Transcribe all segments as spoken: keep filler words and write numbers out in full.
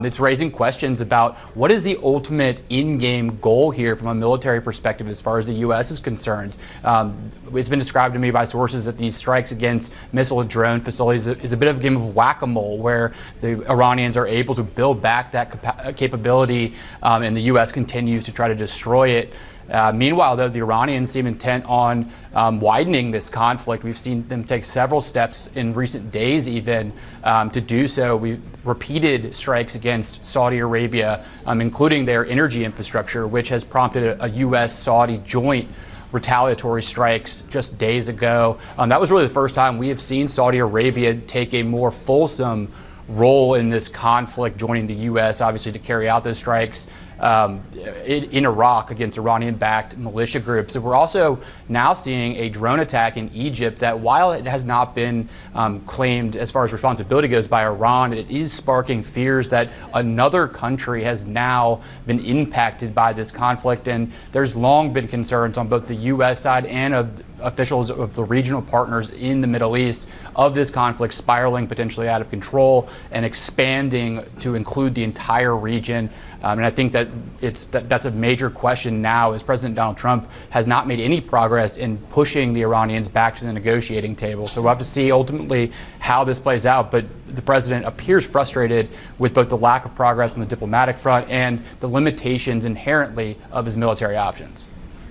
It's raising questions about what is the ultimate in-game goal here from a military perspective as far as the U S is concerned. Um, it's been described to me by sources that these strikes against missile and drone facilities is a bit of a game of whack-a-mole, where the Iranians are able to build back that capa- capability um, and the U S continues to try to destroy it. Uh, meanwhile, though, the Iranians seem intent on um, widening this conflict. We've seen them take several steps in recent days even um, to do so. We repeated strikes against Saudi Arabia, um, including their energy infrastructure, which has prompted a, a U S Saudi joint retaliatory strikes just days ago. Um, that was really the first time we have seen Saudi Arabia take a more fulsome role in this conflict, joining the U S, obviously, to carry out those strikes um, in, in Iraq against Iranian-backed militia groups. So we're also now seeing a drone attack in Egypt that, while it has not been um, claimed as far as responsibility goes by Iran, it is sparking fears that another country has now been impacted by this conflict. And there's long been concerns on both the U S side and of officials of the regional partners in the Middle East of this conflict spiraling potentially out of control and expanding to include the entire region. Um, and I think that it's that, that's a major question now, as President Donald Trump has not made any progress in pushing the Iranians back to the negotiating table. So we'll have to see ultimately how this plays out. But the president appears frustrated with both the lack of progress on the diplomatic front and the limitations inherently of his military options.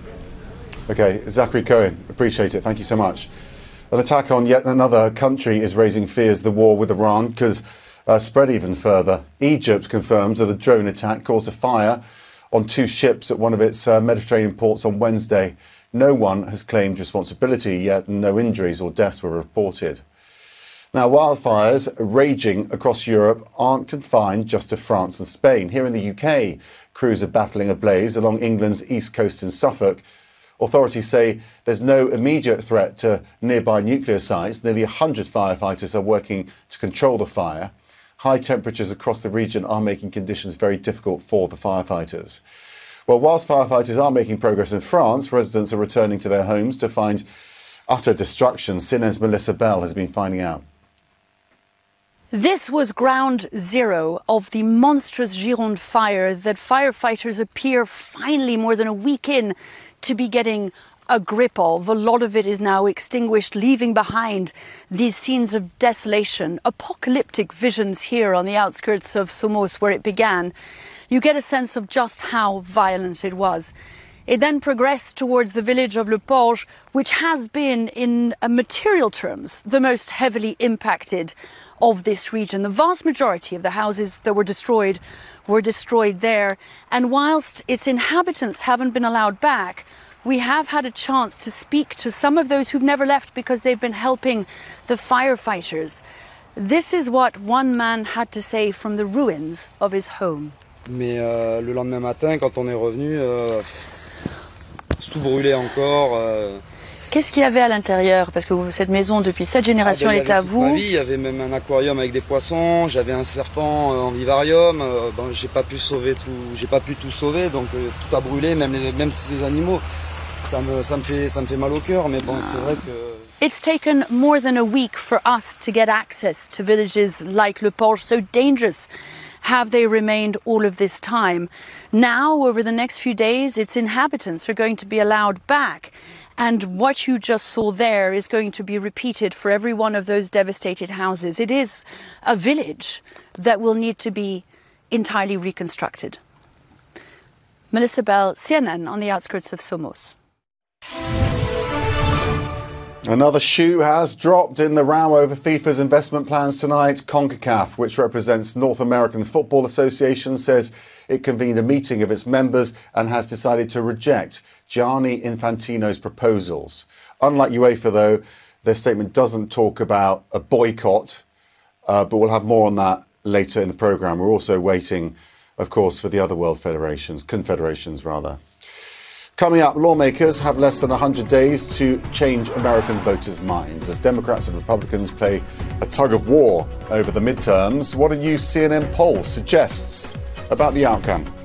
Okay, Zachary Cohen, appreciate it. Thank you so much. An attack on yet another country is raising fears the war with Iran could uh, spread even further. Egypt confirms that a drone attack caused a fire on two ships at one of its uh, Mediterranean ports on Wednesday. No one has claimed responsibility yet, and no injuries or deaths were reported. Now, wildfires raging across Europe aren't confined just to France and Spain. Here in the U K, crews are battling a blaze along England's east coast in Suffolk. Authorities say there's no immediate threat to nearby nuclear sites. Nearly one hundred firefighters are working to control the fire. High temperatures across the region are making conditions very difficult for the firefighters. Well, whilst firefighters are making progress in France, residents are returning to their homes to find utter destruction. C N N's Melissa Bell has been finding out. This was ground zero of the monstrous Gironde fire that firefighters appear finally, more than a week in, to be getting a grip of. A lot of it is now extinguished, leaving behind these scenes of desolation, apocalyptic visions here on the outskirts of Somos, where it began. You get a sense of just how violent it was. It then progressed towards the village of Le Porge, which has been, in material terms, the most heavily impacted of this region. The vast majority of the houses that were destroyed were destroyed there. And whilst its inhabitants haven't been allowed back, we have had a chance to speak to some of those who've never left because they've been helping the firefighters. This is what one man had to say from the ruins of his home. Mais euh, le lendemain matin, quand on est revenu, euh, tout brûlait encore. Euh... Qu'est-ce qu'il y avait à l'intérieur? Parce que cette maison, depuis cette génération, ah ben, elle est à vous. Ma vie, il y avait même un aquarium avec des poissons. J'avais un serpent euh, en vivarium. Euh, bon, j'ai pas pu sauver tout. J'ai pas pu tout sauver, donc euh, tout a brûlé, même les, même ces animaux. Ça me, ça me fait, ça me fait mal au cœur, mais bon, c'est vrai que. It's taken more than a week for us to get access to villages like Le Porge, so dangerous have they remained all of this time. Now, over the next few days, its inhabitants are going to be allowed back. And what you just saw there is going to be repeated for every one of those devastated houses. It is a village that will need to be entirely reconstructed. Melissa Bell, C N N, on the outskirts of Somos. Another shoe has dropped in the row over FIFA's investment plans tonight. CONCACAF, which represents North American Football Association, says it convened a meeting of its members and has decided to reject Gianni Infantino's proposals. Unlike UEFA, though, their statement doesn't talk about a boycott, uh, but we'll have more on that later in the programme. We're also waiting, of course, for the other world federations, confederations rather. Coming up, lawmakers have less than one hundred days to change American voters' minds as Democrats and Republicans play a tug of war over the midterms. What a new C N N poll suggests about the outcome.